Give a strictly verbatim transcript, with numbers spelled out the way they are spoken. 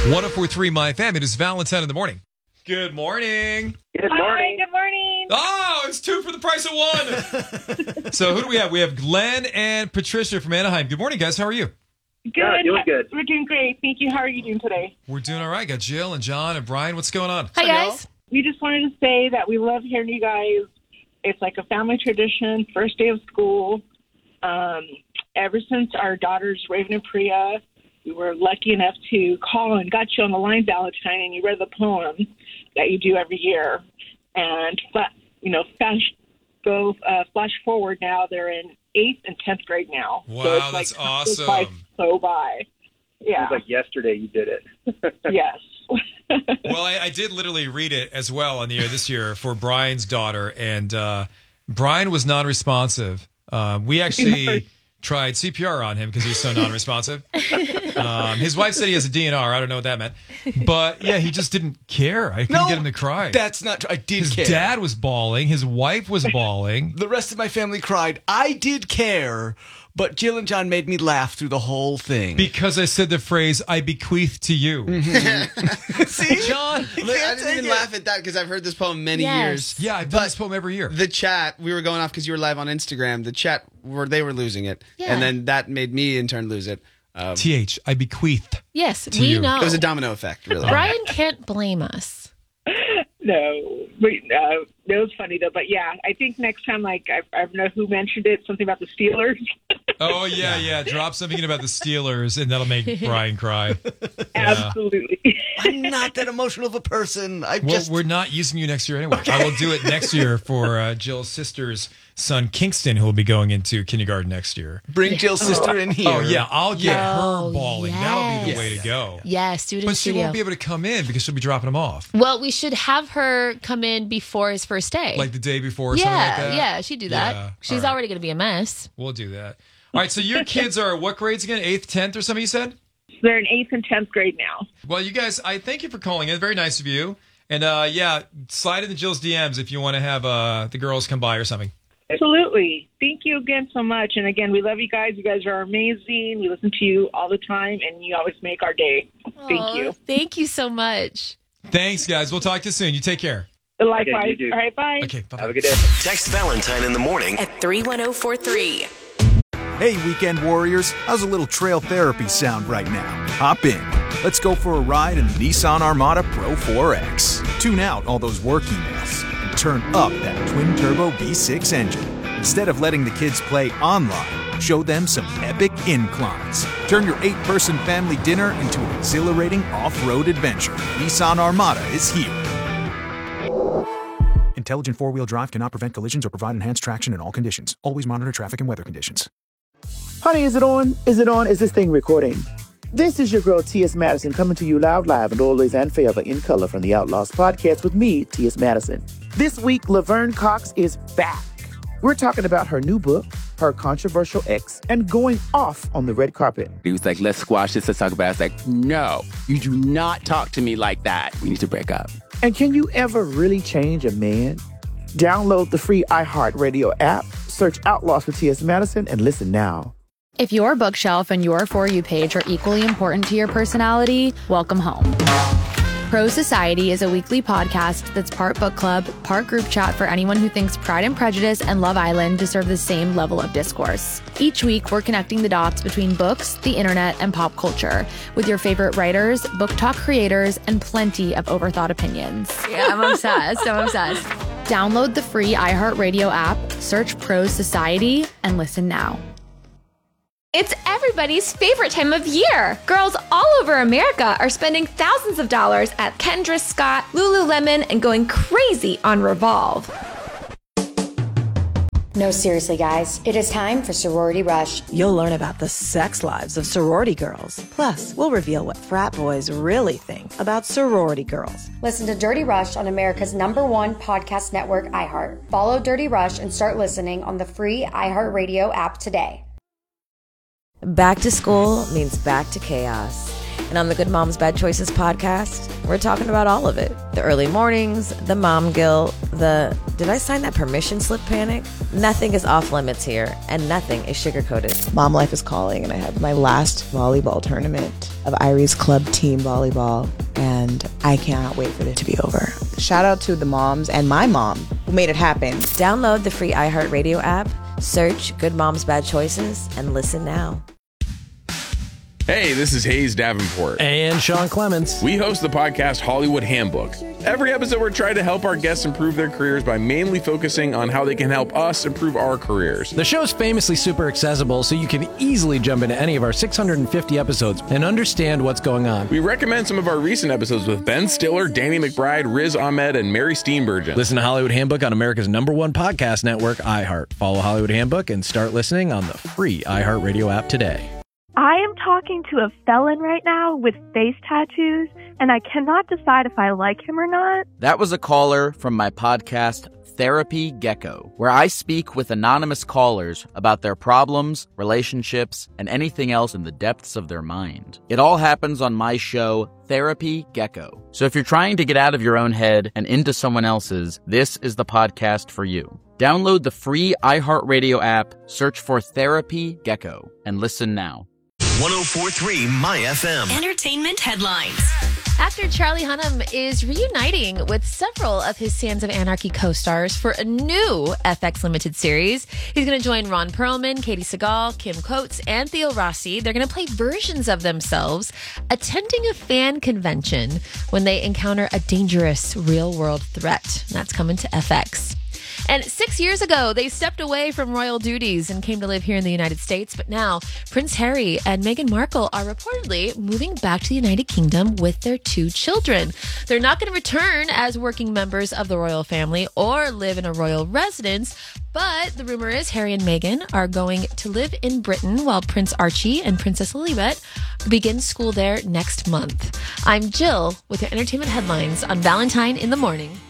one oh four point three My Fam. It is Valentine in the morning. Good morning. Good morning. Hi, good morning. Oh, it's two for the price of one. So who do we have? We have Glenn and Patricia from Anaheim. Good morning, guys. How are you? Good. Yeah, doing good. We're doing great. Thank you. How are you doing today? We're doing all right. Got Jill and John and Brian. What's going on? Hi, guys. We just wanted to say that we love hearing you guys. It's like a family tradition. First day of school. Um, ever since our daughters, Raven and Priya, we were lucky enough to call and got you on the line, Valentine, and you read the poem that you do every year. And, you know, flash, go uh, flash forward now. They're in eighth and tenth grade now. Wow, so it's that's like, awesome. It's like so by. Yeah. It was like yesterday you did it. Yes. Well, I, I did literally read it as well on the air this year for Brian's daughter, and uh, Brian was non-responsive. Uh, we actually tried C P R on him because he was so non-responsive. Um, his wife said he has a D N R. I don't know what that meant. But, yeah, he just didn't care. I couldn't No, get him to cry. That's not true. I did His care. dad was bawling. His wife was bawling. The rest of my family cried. I did care, but Jill and John made me laugh through the whole thing. Because I said the phrase, I bequeath to you. See? John. Look, I didn't take even it. laugh at that because I've heard this poem many Yes. years. Yeah, I've done But this poem every year. The chat, we were going off because you were live on Instagram. The chat, were they were losing it. Yeah. And then that made me in turn lose it. Um, T H, I bequeath. Yes, To we you. know. it was a domino effect, really. Brian can't blame us. No, but, uh, it was funny though. But yeah, I think next time, like I, I don't know who mentioned it, something about the Steelers. Oh, yeah, yeah. Drop something in about the Steelers, and that'll make Brian cry. Absolutely. I'm not that emotional of a person. I Well, just we're not using you next year anyway. I will do it next year for uh, Jill's sister's son, Kingston, who will be going into kindergarten next year. bring Jill's sister in here. Oh, yeah. I'll get Oh, her bawling. That'll be the way to yes. go. Yeah, student But she studio. won't be able to come in because she'll be dropping him off. Well, we should have her come in before his first day. Like the day before or yeah, something like that? yeah, she'd do that. Yeah, She's all right. already going to be a mess. We'll do that. All right, so your kids are what grades again? eighth, tenth or something you said? They're in eighth and tenth grade now. Well, you guys, I thank you for calling in. Very nice of you. And uh, yeah, slide into Jill's D Ms if you want to have uh, the girls come by or something. Absolutely. Thank you again so much. And again, we love you guys. You guys are amazing. We listen to you all the time, and you always make our day. Thank Aw, you. Thank you so much. Thanks, guys. We'll talk to you soon. You take care. Likewise. Okay, you do. All right, bye. Okay, bye-bye. Have a good day. Text Valentine in the morning. At three one zero four three. Hey, weekend warriors, how's a little trail therapy sound right now? Hop in. Let's go for a ride in the Nissan Armada Pro four X. Tune out all those work emails and turn up that twin-turbo V six engine. Instead of letting the kids play online, show them some epic inclines. Turn your eight-person family dinner into an exhilarating off-road adventure. Nissan Armada is here. Intelligent four-wheel drive cannot prevent collisions or provide enhanced traction in all conditions. Always monitor traffic and weather conditions. Honey, is it on? Is it on? Is this thing recording? This is your girl, T S. Madison, coming to you loud, live, and always and forever in color from the Outlaws podcast with me, T S. Madison. This week, Laverne Cox is back. We're talking about her new book, her controversial ex, and going off on the red carpet. He was like, let's squash this, let's talk about it. I was like, no, you do not talk to me like that. We need to break up. And can you ever really change a man? Download the free iHeartRadio app, search Outlaws for T S. Madison, and listen now. If your bookshelf and your For You page are equally important to your personality, welcome home. Pro Society is a weekly podcast that's part book club, part group chat for anyone who thinks Pride and Prejudice and Love Island deserve the same level of discourse. Each week, we're connecting the dots between books, the internet, and pop culture with your favorite writers, book talk creators, and plenty of overthought opinions. Yeah, I'm obsessed. I'm obsessed. Download the free iHeartRadio app, search Pro Society, and listen now. It's everybody's favorite time of year. Girls all over America are spending thousands of dollars at Kendra Scott, Lululemon, and going crazy on Revolve. No, seriously, guys. It is time for Sorority Rush. You'll learn about the sex lives of sorority girls. Plus, we'll reveal what frat boys really think about sorority girls. Listen to Dirty Rush on America's number one podcast network, iHeart. Follow Dirty Rush and start listening on the free iHeartRadio app today. Back to school means back to chaos. And on the Good Moms Bad Choices podcast, we're talking about all of it. The early mornings, the mom guilt, the did I sign that permission slip panic? Nothing is off limits here, and nothing is sugar-coated. Mom life is calling, and I had my last volleyball tournament of Irie's club team volleyball, and I cannot wait for it to be over. Shout out to the moms and my mom who made it happen. Download the free iHeartRadio app, search Good Moms Bad Choices, and listen now. Hey, this is Hayes Davenport. And Sean Clements. We host the podcast Hollywood Handbook. Every episode, we're trying to help our guests improve their careers by mainly focusing on how they can help us improve our careers. The show's famously super accessible, so you can easily jump into any of our six hundred fifty episodes and understand what's going on. We recommend some of our recent episodes with Ben Stiller, Danny McBride, Riz Ahmed, and Mary Steenburgen. Listen to Hollywood Handbook on America's number one podcast network, iHeart. Follow Hollywood Handbook and start listening on the free iHeartRadio app today. I am talking to a felon right now with face tattoos, and I cannot decide if I like him or not. That was a caller from my podcast, Therapy Gecko, where I speak with anonymous callers about their problems, relationships, and anything else in the depths of their mind. It all happens on my show, Therapy Gecko. So if you're trying to get out of your own head and into someone else's, this is the podcast for you. Download the free iHeartRadio app, search for Therapy Gecko, and listen now. one oh four point three My F M. Entertainment headlines. After Charlie Hunnam is reuniting with several of his Sons of Anarchy co-stars for a new F X limited series, he's going to join Ron Perlman, Katie Sagal, Kim Coates, and Theo Rossi. They're going to play versions of themselves attending a fan convention when they encounter a dangerous real-world threat. That's coming to F X. And six years ago, they stepped away from royal duties and came to live here in the United States. But now, Prince Harry and Meghan Markle are reportedly moving back to the United Kingdom with their two children. They're not going to return as working members of the royal family or live in a royal residence. But the rumor is Harry and Meghan are going to live in Britain while Prince Archie and Princess Lilibet begin school there next month. I'm Jill with your entertainment headlines on Valentine in the Morning.